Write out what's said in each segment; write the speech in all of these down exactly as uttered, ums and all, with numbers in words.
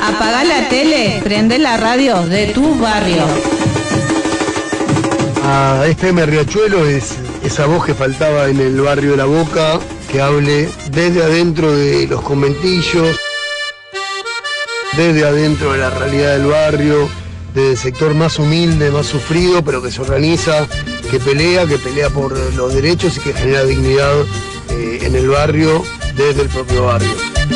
Apagá la tele, prende la radio de tu barrio. A F M Riachuelo es esa voz que faltaba en el barrio de La Boca, que hable desde adentro de los conventillos, desde adentro de la realidad del barrio, desde el sector más humilde, más sufrido, pero que se organiza, que pelea, que pelea por los derechos y que genera dignidad eh, en el barrio, desde el propio barrio.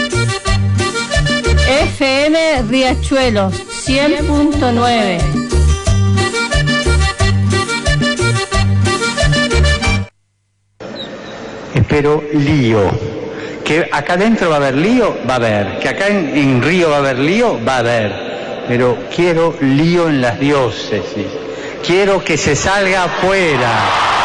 F M Riachuelo cien punto nueve. Espero lío. Que acá adentro va a haber lío, va a haber. Que acá en, en Río va a haber lío, va a haber. Pero quiero lío en las diócesis. Quiero que se salga afuera.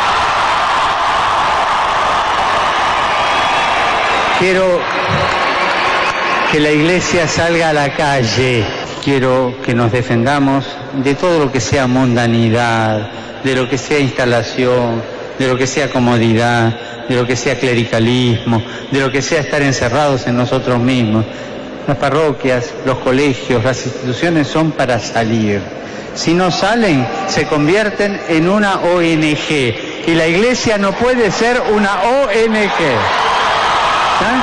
Quiero que la iglesia salga a la calle. Quiero que nos defendamos de todo lo que sea mundanidad, de lo que sea instalación, de lo que sea comodidad, de lo que sea clericalismo, de lo que sea estar encerrados en nosotros mismos. Las parroquias, los colegios, las instituciones son para salir. Si no salen, se convierten en una O N G. Y la iglesia no puede ser una O N G. ¿Ah?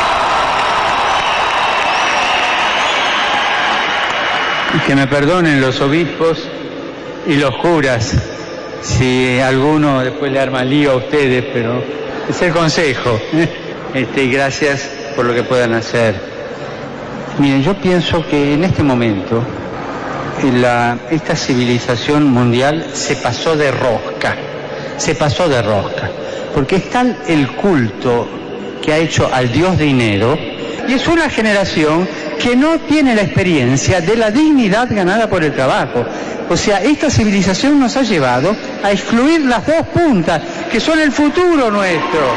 Y que me perdonen los obispos y los curas, si alguno después le arma lío a ustedes, pero es el consejo. Este, y gracias por lo que puedan hacer. Miren, yo pienso que en este momento la, esta civilización mundial se pasó de rosca, se pasó de rosca, porque es tal el culto que ha hecho al Dios dinero, y es una generación que no tiene la experiencia de la dignidad ganada por el trabajo. O sea, esta civilización nos ha llevado a excluir las dos puntas, que son el futuro nuestro.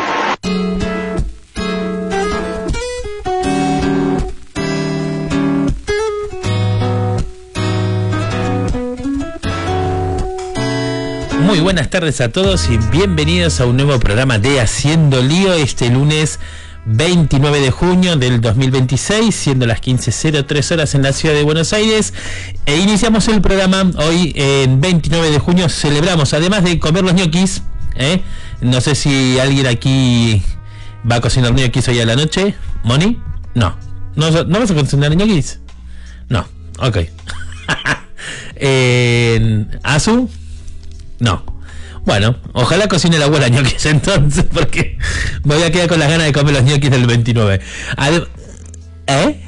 Muy buenas tardes a todos y bienvenidos a un nuevo programa de Haciendo Lío este lunes veintinueve de junio del dos mil veintiséis, siendo las quince cero tres horas en la ciudad de Buenos Aires, e iniciamos el programa hoy en veintinueve de junio. Celebramos, además de comer los ñoquis, ¿eh? No sé si alguien aquí va a cocinar ñoquis hoy a la noche. ¿Moni? No. ¿No, ¿no vas a cocinar ñoquis? No. Ok. eh, ¿Azu? No. Bueno, ojalá cocine la abuela ñoquis entonces, porque me voy a quedar con las ganas de comer los ñoquis del veintinueve. Adem- ¿Eh?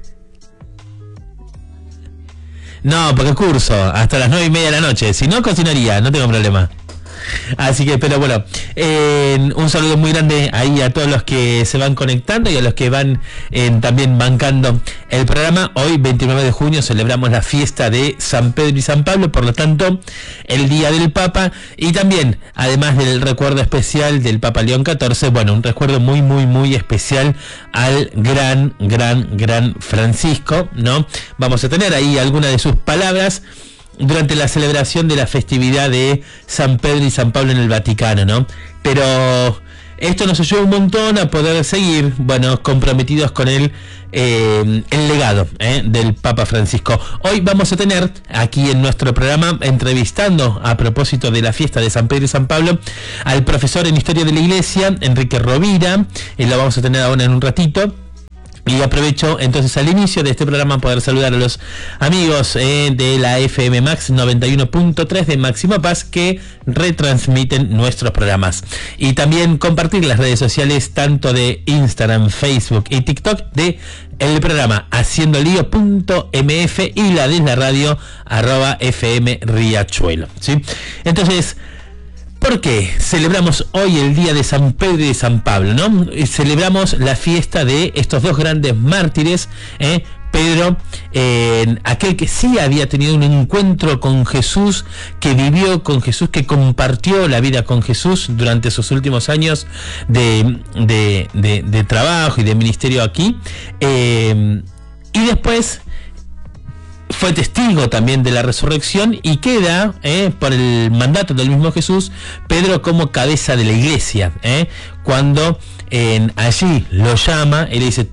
No, porque curso hasta las nueve y media de la noche. Si no, cocinaría, no tengo problema. Así que, pero bueno, eh, un saludo muy grande ahí a todos los que se van conectando y a los que van eh, también bancando el programa. Hoy, veintinueve de junio, celebramos la fiesta de San Pedro y San Pablo, por lo tanto, el Día del Papa, y también, además del recuerdo especial del Papa León catorce, bueno, un recuerdo muy, muy, muy especial al gran, gran, gran Francisco, ¿no? Vamos a tener ahí algunas de sus palabras durante la celebración de la festividad de San Pedro y San Pablo en el Vaticano, ¿no? Pero esto nos ayuda un montón a poder seguir, bueno, comprometidos con el, eh, el legado eh, del Papa Francisco. Hoy vamos a tener aquí en nuestro programa, entrevistando a propósito de la fiesta de San Pedro y San Pablo, al profesor en Historia de la Iglesia, Enrique Rovira. Eh, lo vamos a tener ahora en un ratito. Y aprovecho entonces al inicio de este programa poder saludar a los amigos eh, de la F M Max noventa y uno punto tres de Máxima Paz, que retransmiten nuestros programas. Y también compartir las redes sociales tanto de Instagram, Facebook y TikTok de el programa haciendo lío punto m f y la de la radio arroba F M Riachuelo, ¿sí? Entonces, ¿por qué celebramos hoy el día de San Pedro y de San Pablo, ¿no? Celebramos la fiesta de estos dos grandes mártires, ¿eh? Pedro, eh, aquel que sí había tenido un encuentro con Jesús, que vivió con Jesús, que compartió la vida con Jesús durante sus últimos años de, de, de, de trabajo y de ministerio aquí, eh, y después fue testigo también de la resurrección, y queda, eh, por el mandato del mismo Jesús, Pedro como cabeza de la iglesia. Eh, cuando eh, allí lo llama, él dice: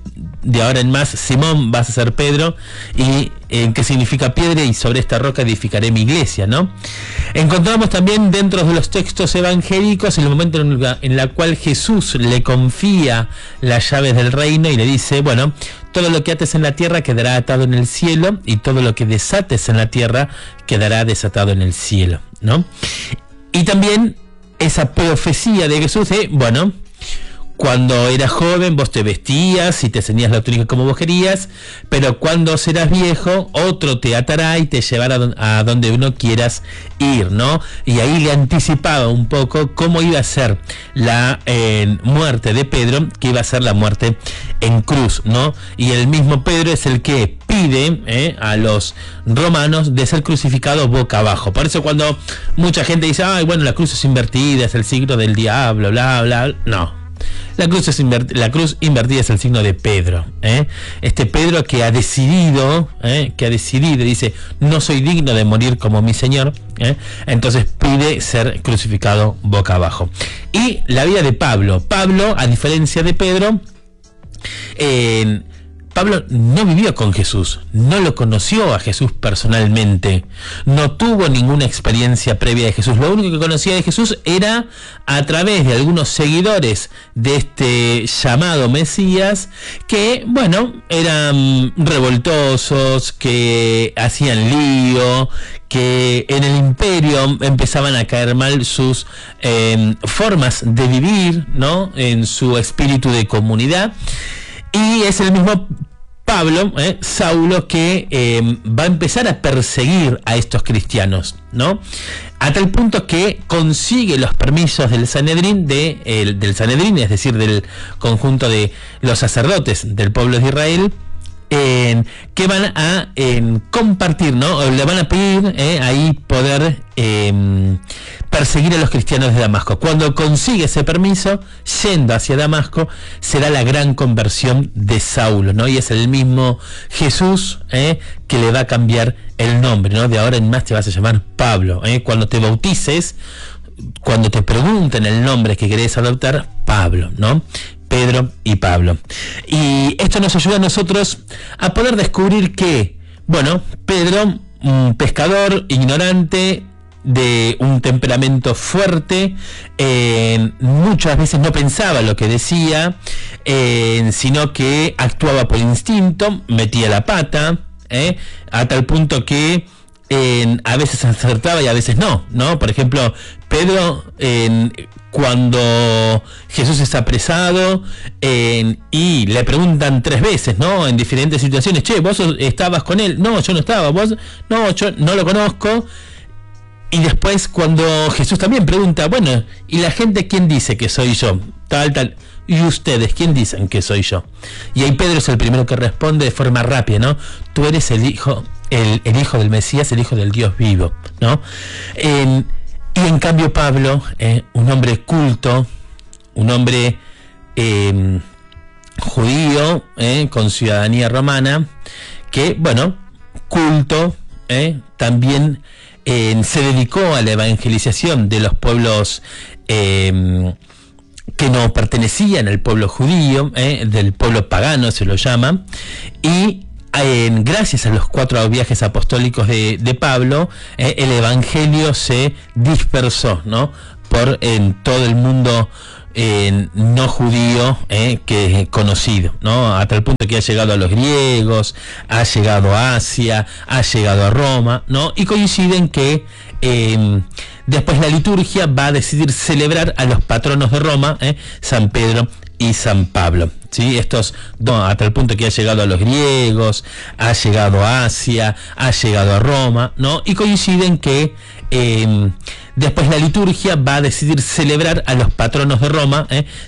de ahora en más, Simón, vas a ser Pedro, y eh, que significa piedra, y sobre esta roca edificaré mi iglesia, ¿no? Encontramos también dentro de los textos evangélicos el momento en la, en la cual Jesús le confía las llaves del reino y le dice, bueno, todo lo que ates en la tierra quedará atado en el cielo, y todo lo que desates en la tierra quedará desatado en el cielo, ¿no? Y también esa profecía de Jesús de, bueno, cuando eras joven vos te vestías y te ceñías la túnica como vos querías, pero cuando serás viejo otro te atará y te llevará a donde uno quieras ir, ¿no? Y ahí le anticipaba un poco cómo iba a ser la eh, muerte de Pedro, que iba a ser la muerte en cruz, ¿no? Y el mismo Pedro es el que pide eh, a los romanos de ser crucificado boca abajo. Por eso cuando mucha gente dice, ay, bueno, la cruz es invertida, es el signo del diablo, bla, bla, bla, no. La cruz, es invert- la cruz invertida es el signo de Pedro, ¿eh? Este Pedro que ha decidido, ¿eh? que ha decidido, dice, no soy digno de morir como mi Señor, ¿eh? Entonces pide ser crucificado boca abajo. Y la vida de Pablo. Pablo, a diferencia de Pedro, eh, Pablo no vivió con Jesús, no lo conoció a Jesús personalmente, no tuvo ninguna experiencia previa de Jesús. Lo único que conocía de Jesús era a través de algunos seguidores de este llamado Mesías, que, bueno, eran revoltosos, que hacían lío, que en el imperio empezaban a caer mal sus eh, formas de vivir, ¿no? En su espíritu de comunidad. Y es el mismo Pablo, eh, Saulo, que eh, va a empezar a perseguir a estos cristianos, ¿no? A tal punto que consigue los permisos del Sanedrín, de, el, del Sanedrín, es decir, del conjunto de los sacerdotes del pueblo de Israel, eh, que van a eh, compartir, ¿no? O le van a pedir eh, ahí poder eh, perseguir a los cristianos de Damasco. Cuando consigue ese permiso, yendo hacia Damasco, será la gran conversión de Saulo, ¿no? Y es el mismo Jesús eh, que le va a cambiar el nombre, ¿no? De ahora en más te vas a llamar Pablo. ¿eh? Cuando te bautices, cuando te pregunten el nombre que querés adoptar, Pablo, ¿no? Pedro y Pablo. Y esto nos ayuda a nosotros a poder descubrir que, bueno, Pedro, un pescador ignorante, de un temperamento fuerte, eh, muchas veces no pensaba lo que decía, eh, sino que actuaba por instinto, metía la pata, eh, a tal punto que eh, a veces acertaba y a veces no, ¿no? Por ejemplo, Pedro, eh, cuando Jesús es apresado eh, y le preguntan tres veces, ¿no? En diferentes situaciones, che, vos estabas con él, no, yo no estaba, vos, no, yo no lo conozco. Y después cuando Jesús también pregunta, bueno, ¿y la gente quién dice que soy yo? Tal, tal. ¿Y ustedes quién dicen que soy yo? Y ahí Pedro es el primero que responde de forma rápida, ¿no? Tú eres el hijo, el, el hijo del Mesías, el hijo del Dios vivo, ¿no? Eh, y en cambio Pablo, eh, un hombre culto, un hombre eh, judío, eh, con ciudadanía romana, que, bueno, culto, eh, también Eh, se dedicó a la evangelización de los pueblos eh, que no pertenecían al pueblo judío, eh, del pueblo pagano se lo llama, y eh, gracias a los cuatro viajes apostólicos de, de Pablo, eh, el evangelio se dispersó, ¿no? por en todo el mundo Eh, no judío eh, que es conocido, ¿no? A tal punto que ha llegado a los griegos, ha llegado a Asia, ha llegado a Roma, ¿no? Y coinciden que eh, después la liturgia va a decidir celebrar a los patronos de Roma, eh, San Pedro y San Pablo, ¿sí? Estos no, a tal punto que ha llegado a los griegos, ha llegado a Asia, ha llegado a Roma, ¿no? Y coinciden que eh, después la liturgia va a decidir celebrar a los patronos de Roma, eh,